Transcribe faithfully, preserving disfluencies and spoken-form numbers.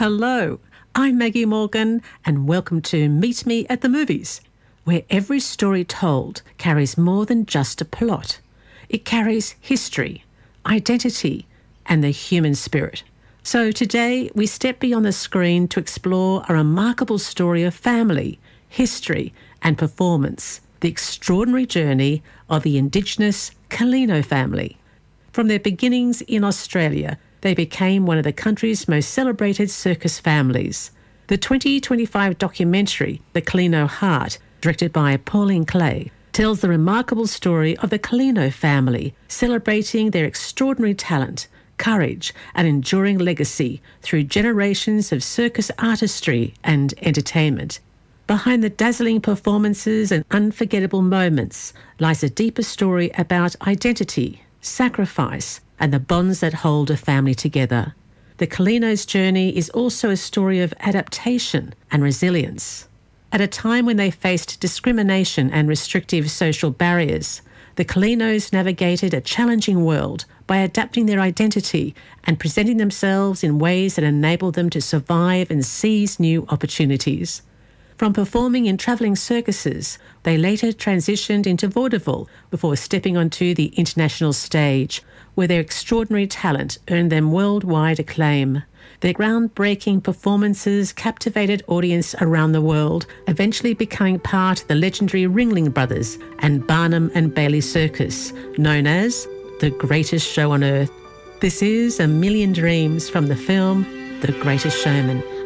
Hello, I'm Maggie Morgan and welcome to Meet Me at the Movies, where every story told carries more than just a plot. It carries history, identity, and the human spirit. So today we step beyond the screen to explore a remarkable story of family, history, and performance, the extraordinary journey of the Indigenous Kalino family. From their beginnings in Australia, they became one of the country's most celebrated circus families. The twenty twenty-five documentary, The Kalino Heart, directed by Pauline Clay, tells the remarkable story of the Kalino family, celebrating their extraordinary talent, courage, and enduring legacy through generations of circus artistry and entertainment. Behind the dazzling performances and unforgettable moments lies a deeper story about identity, sacrifice, and the bonds that hold a family together. The Kalino's journey is also a story of adaptation and resilience. At a time when they faced discrimination and restrictive social barriers, the Kalinos navigated a challenging world by adapting their identity and presenting themselves in ways that enabled them to survive and seize new opportunities. From performing in travelling circuses, they later transitioned into vaudeville before stepping onto the international stage, where their extraordinary talent earned them worldwide acclaim. Their groundbreaking performances captivated audience around the world, eventually becoming part of the legendary Ringling Brothers and Barnum and Bailey Circus, known as the greatest show on earth. This is A Million Dreams from the film The Greatest Showman.